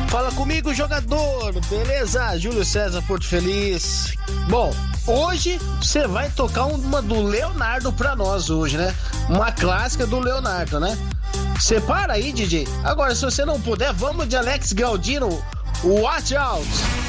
Fala comigo, jogador, beleza? Júlio César Porto Feliz. Bom, hoje você vai tocar uma do Leonardo pra nós hoje, né? Uma clássica do Leonardo, né? Separa aí, DJ. Agora, se você não puder, vamos de Alex Galdino, Watch Out.